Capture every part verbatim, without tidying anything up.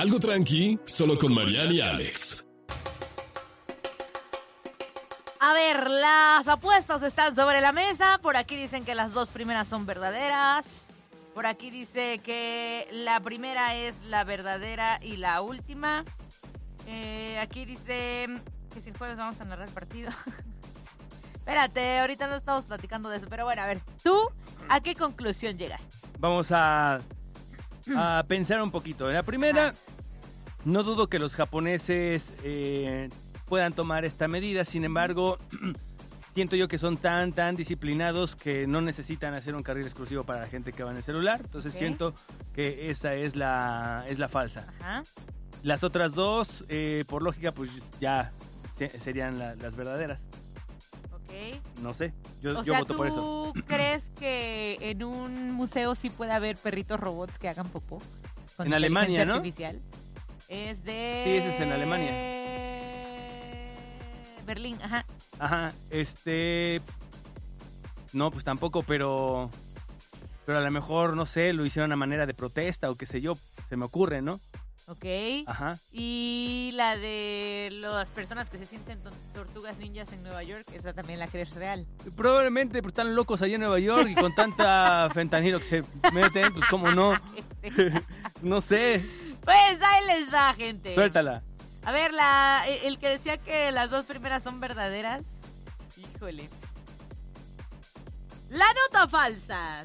Algo tranqui, solo con Mariana y Alex. A ver, las apuestas están sobre la mesa. Por aquí dicen que las dos primeras son verdaderas. Por aquí dice que la primera es la verdadera y la última. Eh, aquí dice que si el jueves vamos a narrar el partido. Espérate, ahorita no estamos platicando de eso. Pero bueno, a ver, ¿tú a qué conclusión llegaste? Vamos a, a pensar un poquito. En la primera, Ajá. no dudo que los japoneses eh, puedan tomar esta medida. Sin embargo, siento yo que son tan, tan disciplinados que no necesitan hacer un carril exclusivo para la gente que va en el celular. Entonces, Ok. siento que esa es la, es la falsa. Ajá. Las otras dos, eh, por lógica, pues ya se- serían la- las verdaderas. Ok. No sé, yo, O yo sea, voto ¿tú por eso. crees que en un museo sí puede haber perritos robots que hagan popó? Con En Alemania, inteligencia ¿no? artificial? Es de... Sí, ese es en Alemania. Berlín, ajá. Ajá, este... No, pues tampoco, pero... Pero a lo mejor, no sé, lo hicieron a manera de protesta o qué sé yo, se me ocurre, ¿no? Ok. Ajá. Y la de las personas que se sienten to- tortugas ninjas en Nueva York, esa también la crees real. Probablemente por están locos allá en Nueva York y con tanta fentanilo que se meten, pues cómo no. No sé, Pues ahí les va, gente. suéltala. A ver, la, el que decía que las dos primeras son verdaderas. Híjole. La nota falsa.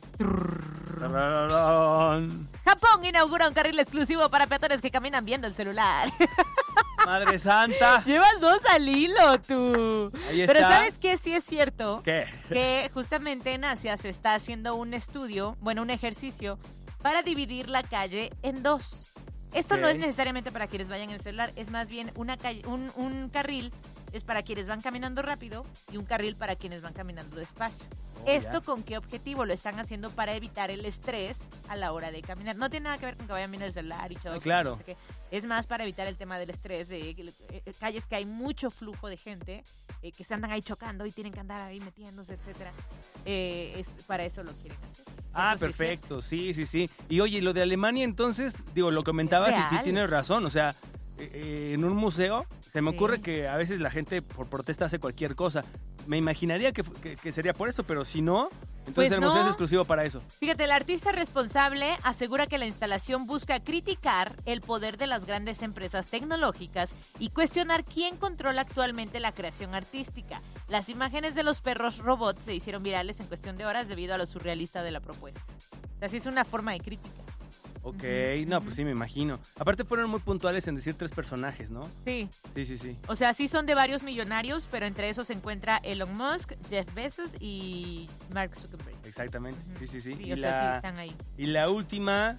Japón inaugura un carril exclusivo para peatones que caminan viendo el celular. Madre santa. Llevas dos al hilo, tú. Ahí Pero está. ¿sabes qué? Sí es cierto. ¿Qué? Que justamente en Asia se está haciendo un estudio, bueno, un ejercicio para dividir la calle en dos. Esto no Ok. es necesariamente para quienes vayan en el celular, es más bien una calle, un, un carril es para quienes van caminando rápido y un carril para quienes van caminando despacio. Oh, ¿Esto ya. con qué objetivo? Lo están haciendo para evitar el estrés a la hora de caminar. No tiene nada que ver con que vayan bien el celular y todo. Ah, claro. No sé qué. Es más para evitar el tema del estrés de eh, eh, calles que hay mucho flujo de gente, eh, que se andan ahí chocando y tienen que andar ahí metiéndose, etcétera. Eh, es, para eso lo quieren hacer. Ah, Eso sí es perfecto, sí, sí, sí. Y oye, lo de Alemania entonces, digo, lo comentabas y sí real. tienes razón, o sea, eh, eh, en un museo se me Sí. ocurre que a veces la gente por protesta hace cualquier cosa. Me imaginaría que, fu- que- que sería por eso, pero si no, entonces Pues el museo no. es exclusivo para eso. Fíjate, el artista responsable asegura que la instalación busca criticar el poder de las grandes empresas tecnológicas y cuestionar quién controla actualmente la creación artística. Las imágenes de los perros robots se hicieron virales en cuestión de horas debido a lo surrealista de la propuesta. O sea, sí es una forma de crítica. Ok, Ujú, no, ujú. pues sí, me imagino. Aparte fueron muy puntuales en decir tres personajes, ¿no? Sí, Sí, sí, sí. o sea, sí son de varios millonarios, pero entre esos se encuentra Elon Musk, Jeff Bezos y Mark Zuckerberg. Exactamente, Ujú. sí, sí, sí. Sí, y, o sea, sí la, están ahí. y la última,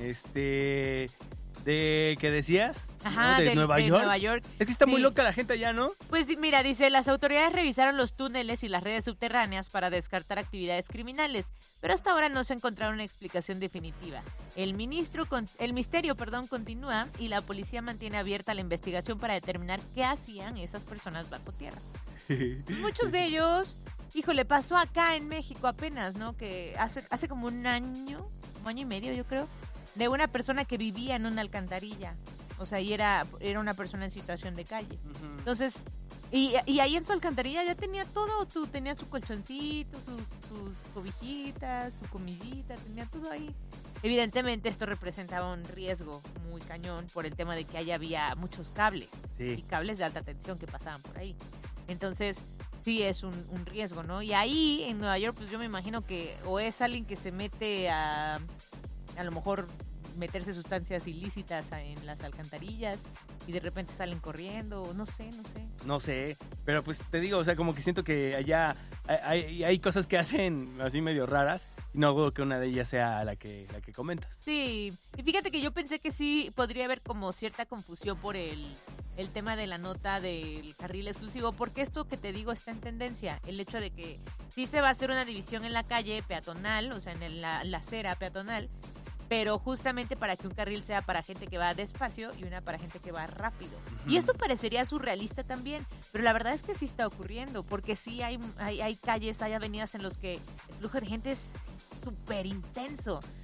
este, de, ¿qué decías? Ajá, ¿No? de, del- Nueva de York. Nueva York. Es que está muy Sí. loca la gente allá, ¿no? Pues di- mira, dice, las autoridades revisaron los túneles y las redes subterráneas para descartar actividades criminales, pero hasta ahora no se encontraron una explicación definitiva. El ministro, con- el misterio, perdón, continúa y la policía mantiene abierta la investigación para determinar qué hacían esas personas bajo tierra. Muchos de ellos, híjole, pasó acá en México apenas, ¿no? Que hace, hace como un año, un año y medio yo creo, de una persona que vivía en una alcantarilla. O sea, y era, era una persona en situación de calle. Ujú. Entonces, y, y ahí en su alcantarilla ya tenía todo, tú tenía su colchoncito, sus, sus cobijitas, su comidita, tenía todo ahí. Evidentemente esto representaba un riesgo muy cañón por el tema de que ahí había muchos cables Sí. y cables de alta tensión que pasaban por ahí. Entonces, sí es un, un riesgo, ¿no? Y ahí en Nueva York, pues yo me imagino que o es alguien que se mete a, a lo mejor meterse sustancias ilícitas a- en las alcantarillas y de repente salen corriendo, o no sé, no sé. No sé, pero pues te digo, o sea, como que siento que allá hay, hay- hay cosas que hacen así medio raras y no dudo que una de ellas sea la que, la que comentas. Sí, y fíjate que yo pensé que sí podría haber como cierta confusión por el, el tema de la nota del carril exclusivo, porque esto que te digo está en tendencia, el hecho de que sí se va a hacer una división en la calle peatonal, o sea, en el- la, la acera peatonal, pero justamente para que un carril sea para gente que va despacio y una para gente que va rápido. Y esto parecería surrealista también, pero la verdad es que sí está ocurriendo, porque sí hay, hay, hay calles, hay avenidas en los que el flujo de gente es súper intenso.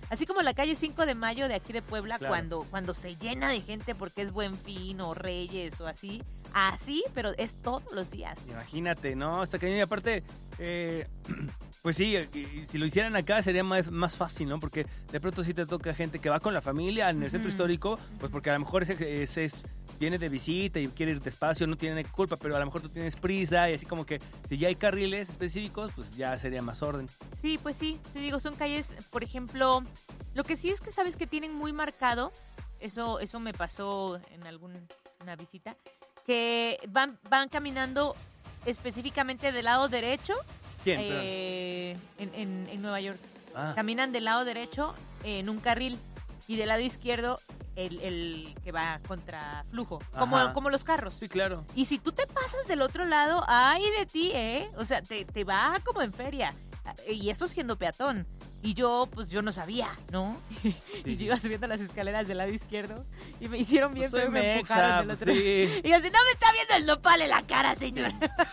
Así como la calle cinco de mayo de aquí de Puebla, Claro. cuando, cuando se llena de gente porque es Buen Fin o Reyes o así. Así, pero es todos los días. Imagínate, ¿no? Hasta cañón. Y aparte, eh, pues sí, y si lo hicieran acá sería más, más fácil, ¿no? Porque de pronto sí te toca gente que va con la familia en el centro Ujú. histórico, pues porque a lo mejor ese, ese es, viene de visita y quiere ir despacio, no tiene culpa, pero a lo mejor tú tienes prisa y así como que si ya hay carriles específicos, pues ya sería más orden. Sí, pues sí, te digo, son calles, por ejemplo, lo que sí es que sabes que tienen muy marcado, eso, eso me pasó en alguna visita, que van, van caminando específicamente del lado derecho ¿Quién? eh, en, en- en Nueva York. Ah, Caminan del lado derecho en un carril y del lado izquierdo el, el que va contra flujo, como, Ajá. como los carros. sí, claro. Y si tú te pasas del otro lado, ay de ti, ¿eh? O sea, te, te va como en feria. Y eso siendo peatón. Y yo, pues yo no sabía, ¿no? Sí, y yo sí. iba subiendo las escaleras del lado izquierdo y me hicieron bien Pues soy feo y me mexa, empujaron del pues otro. sí. Y yo así, no me está viendo el nopal en la cara, señor.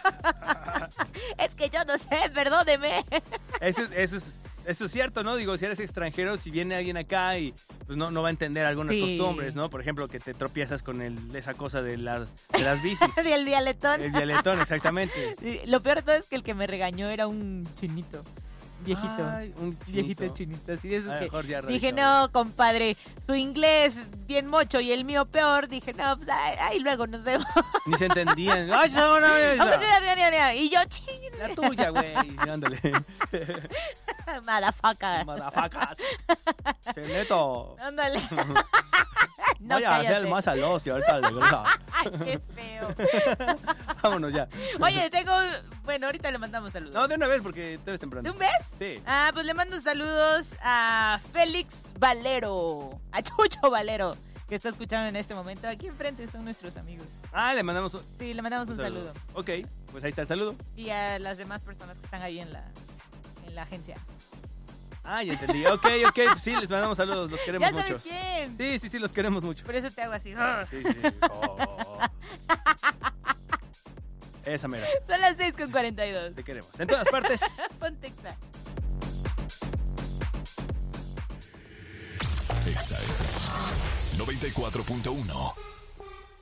Es que yo no sé, perdóneme. Eso, es- eso es, eso es cierto, ¿no? Digo, si eres extranjero, si viene alguien acá y pues no, no va a entender algunas Sí. costumbres, ¿no? Por ejemplo, que te tropiezas con el, esa cosa de las, de las bicis. Y el dialetón. El violetón, exactamente. Sí, lo peor de todo es que el que me regañó era un chinito. Viejito. Ay, un Viejito chinito, así de esos A lo que mejor ya dije, radicado. no, compadre, su inglés bien mocho y el mío peor. Dije, no, pues ahí, ahí luego nos vemos. Ni se entendían. ¡Ay, no, no, no! Y yo, ching, La tuya, güey. Ándale. madafaca. Motherfucker. Neto. Ándale. No, Voy a hacer cállate. más al ocio ahorita de verdad. Ay, qué feo. Vámonos ya. Oye, tengo, bueno, ahorita le mandamos saludos. No, de una vez porque te ves ¿De temprano. un mes? Sí. Ah, pues le mando saludos a Félix Valero, a Chucho Valero, que está escuchando en este momento. Aquí enfrente son nuestros amigos. Ah, le mandamos un, Sí, le mandamos un, saludo. Ok, pues ahí está el saludo. Y a las demás personas que están ahí en la, en la agencia. Ah, ya entendí. Ok, ok, pues sí, les mandamos saludos, los queremos Ya sabes mucho. quién. Sí, sí, sí, los queremos mucho. Por eso te hago así. Sí, sí. Oh. Esa mera, Son las seis con cuarenta y dos. te queremos. En todas partes. Ponte Exa. Exa F M noventa y cuatro punto uno.